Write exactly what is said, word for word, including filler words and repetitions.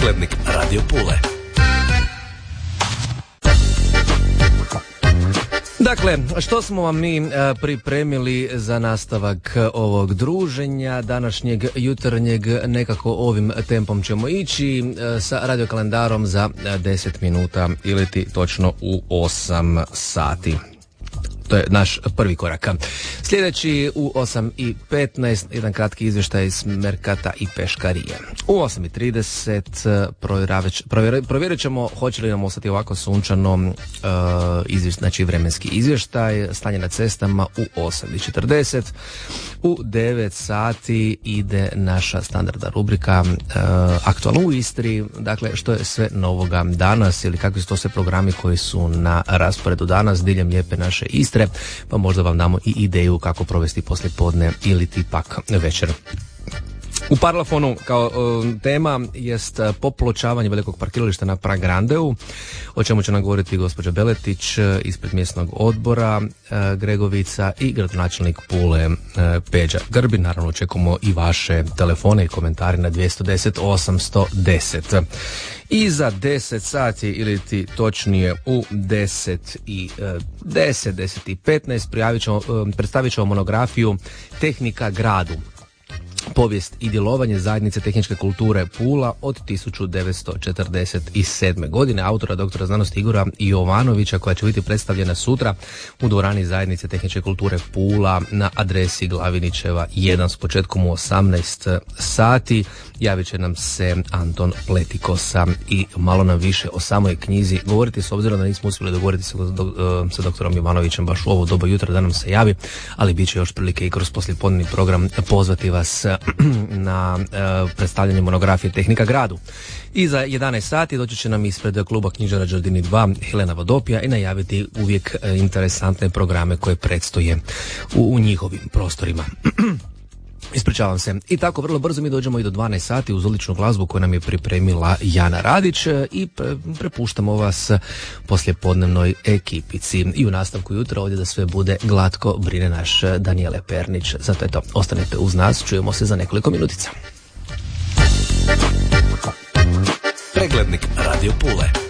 Preglednik Radio Pule. Dakle, što smo vam mi pripremili za nastavak ovog druženja današnjeg jutarnjeg, nekako ovim tempom ćemo ići sa radiokalendarom za deset minuta ili ti točno u osam sati. To je naš prvi korak. Sljedeći u osam i petnaest jedan kratki izvještaj iz Merkata i Peškarije. U osam i trideset provjerit ćemo hoće li nam ostati ovako sunčano uh, izvještaj, znači vremenski izvještaj, stanje na cestama u osam i četrdeset. U devet sati ide naša standardna rubrika uh, Aktualno u Istri, dakle što je sve novoga danas ili kakvi su to sve programi koji su na rasporedu danas diljem lijepe naše Istre, pa možda vam damo i ideju kako provesti poslijepodne ili ti pak večer. U Parlafonu kao uh, tema jest popločavanje velikog parkirališta na Pragrandeu, o čemu će nam govoriti gospođa Beletić ispred mjesnog odbora uh, Gregovica i gradonačelnik Pule uh, Peđa Grbin. Naravno očekujemo i vaše telefone i komentari na dvjesto deset osamsto deset. I za deset sati ili ti točnije u deset i deset, deset i petnaest prijavit ćemo, predstavit ćemo monografiju Tehnika gradu. Povijest i djelovanje zajednice tehničke kulture Pula od tisuću devetsto četrdeset sedme. godine, autora doktora znanosti Igora Jovanovića, koja će biti predstavljena sutra u dvorani zajednice tehničke kulture Pula na adresi Glavinićeva jedan s početkom u osamnaest sati. Javit će nam se Anton Pletikosa i malo nam više o samoj knjizi govoriti, s obzirom da nismo uspjeli dogovoriti se sa doktorom Jovanovićem baš u ovo doba jutra da nam se javi, ali bit će još prilike i kroz poslijepodnevni program pozvati vas na uh, predstavljanje monografije Tehnika gradu. I za jedanaest sati doći će nam ispred kluba knjižara Đardini dva Helena Vodopija i najaviti uvijek uh, interesantne programe koje predstoje u, u njihovim prostorima. Ispričavam se. I tako vrlo brzo mi dođemo i do dvanaest sati uz odličnu glazbu koju nam je pripremila Jana Radić i pre, prepuštamo vas poslijepodnevnoj ekipici. I u nastavku jutra ovdje da sve bude glatko brine naš Danijele Pernić. Zato je to. Ostanete uz nas, čujemo se za nekoliko minutica. Preglednik Radio Pule.